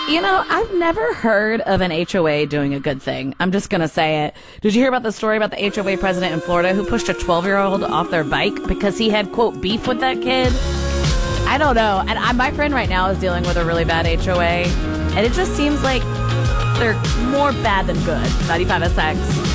I've never heard of an HOA doing a good thing. I'm just going to say it. Did you hear about the story about the HOA president in Florida who pushed a 12-year-old off their bike because he had, quote, beef with that kid? I don't know. And my friend right now is dealing with a really bad HOA, and it just seems like they're more bad than good. 95 SX.